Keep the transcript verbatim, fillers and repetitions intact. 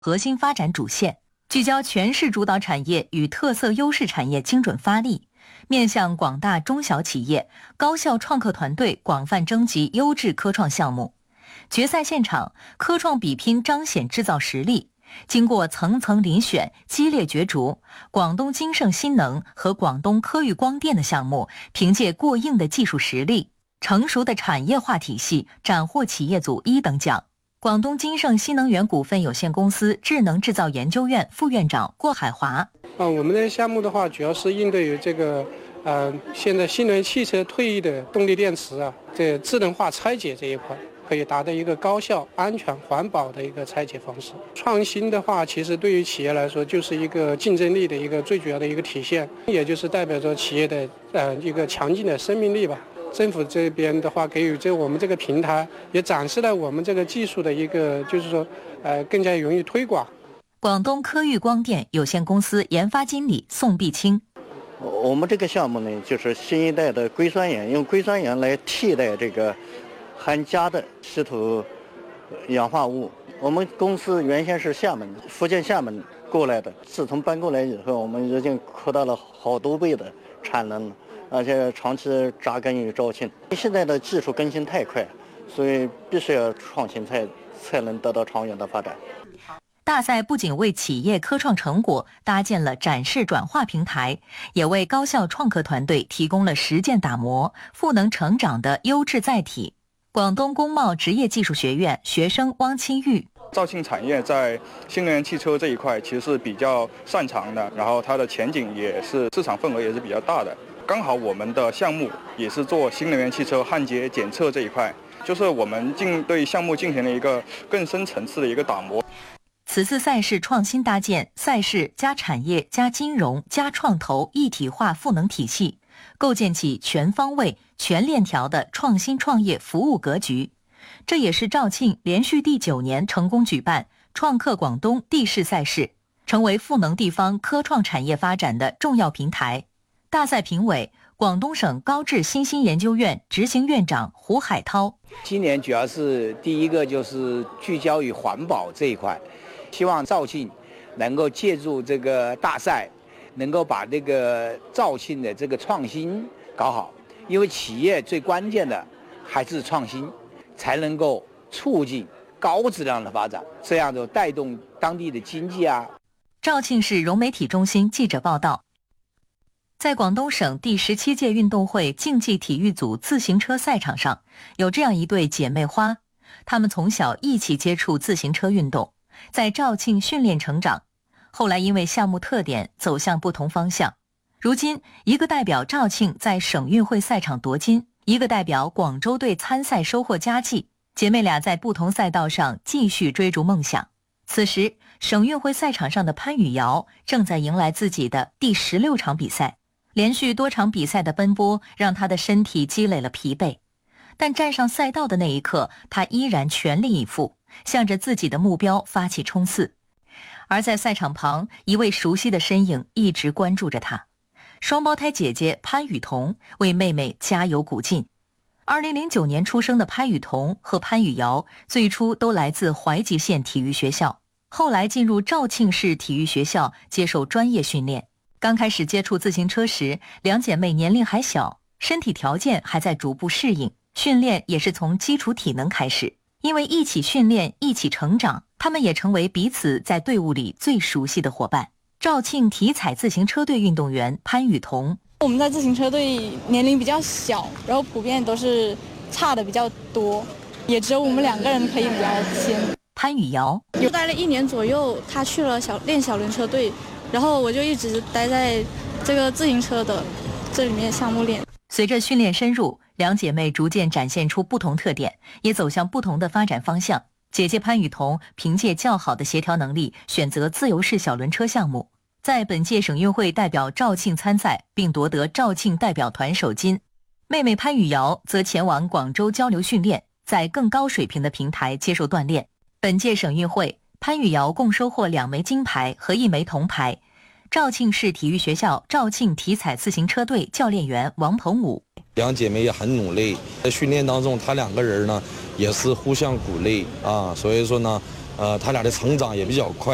核心发展主线，聚焦全市主导产业与特色优势产业精准发力，面向广大中小企业、高校创客团队广泛征集优质科创项目。决赛现场，科创比拼彰显制造实力。经过层层遴选、激烈角逐，广东金盛新能和广东科域光电的项目凭借过硬的技术实力、成熟的产业化体系，斩获企业组一等奖。广东金盛新能源股份有限公司智能制造研究院副院长郭海华： 啊，我们的项目的话，主要是应对于这个，呃，现在新能源汽车退役的动力电池啊，这智能化拆解这一块。可以达到一个高效、安全、环保的一个拆解方式。创新的话，其实对于企业来说，就是一个竞争力的一个最主要的一个体现，也就是代表着企业的呃一个强劲的生命力吧。政府这边的话，给予这我们这个平台，也展示了我们这个技术的一个，就是说，呃，更加容易推广。 广东科域光电有限公司研发经理宋碧清： 我们这个项目呢，就是新一代的硅酸盐，用硅酸盐来替代这个含镓的稀土氧化物。我们公司原先是厦门、福建厦门过来的，自从搬过来以后，我们已经扩大了好多倍的产能，而且长期扎根于肇庆。现在的技术更新太快，所以必须要创新才才能得到长远的发展。 大赛不仅为企业科创成果搭建了展示转化平台，也为高校创客团队提供了实践打磨、赋能成长的优质载体。广东工贸职业技术学院学生汪清玉： 肇庆产业在新能源汽车这一块其实是比较擅长的，然后它的前景也是市场份额也是比较大的。刚好我们的项目也是做新能源汽车焊接检测这一块，就是我们进对项目进行了一个更深层次的一个打磨。 此次赛事创新搭建赛事加产业加金融加创投一体化赋能体系，构建起全方位、全链条的创新创业服务格局。这也是肇庆连续第九年成功举办创客广东地市赛事，成为赋能地方科创产业发展的重要平台。大赛评委广东省高智新兴研究院执行院长胡海涛： 今年主要是第一个就是聚焦于环保这一块，希望肇庆能够借助这个大赛，能够把这个肇庆的这个创新搞好，因为企业最关键的还是创新，才能够促进高质量的发展，这样就带动当地的经济啊。 肇庆市融媒体中心记者报道，在广东省第十七届运动会竞技体育组自行车赛场上，有这样一对姐妹花，她们从小一起接触自行车运动，在肇庆训练成长，后来因为项目特点走向不同方向。如今，一个代表肇庆在省运会赛场夺金，一个代表广州队参赛收获佳绩，姐妹俩在不同赛道上继续追逐梦想。此时，省运会赛场上的潘雨瑶正在迎来自己的第十六场比赛，连续多场比赛的奔波让她的身体积累了疲惫，但站上赛道的那一刻，她依然全力以赴，向着自己的目标发起冲刺。而在赛场旁，一位熟悉的身影一直关注着她。双胞胎姐姐潘雨桐为妹妹加油鼓劲。二零零九年出生的潘雨桐和潘雨瑶最初都来自怀集县体育学校，后来进入肇庆市体育学校接受专业训练。刚开始接触自行车时，两姐妹年龄还小，身体条件还在逐步适应，训练也是从基础体能开始。因为一起训练，一起成长，她们也成为彼此在队伍里最熟悉的伙伴。肇庆体彩自行车队运动员潘雨桐： 我们在自行车队年龄比较小，然后普遍都是差的比较多，也只有我们两个人可以聊天。 潘雨瑶： 有待了一年左右，他去了小练小轮车队，然后我就一直待在这个自行车的这里面项目练。 随着训练深入，两姐妹逐渐展现出不同特点，也走向不同的发展方向。姐姐潘雨桐凭借较好的协调能力，选择自由式小轮车项目，在本届省运会代表肇庆参赛，并夺得肇庆代表团首金。妹妹潘雨瑶则前往广州交流训练，在更高水平的平台接受锻炼。本届省运会，潘雨瑶共收获两枚金牌和一枚铜牌。肇庆市体育学校肇庆体彩自行车队教练员王鹏武： 两姐妹也很努力，在训练当中，她两个人呢也是互相鼓励啊，所以说呢，呃，她俩的成长也比较快。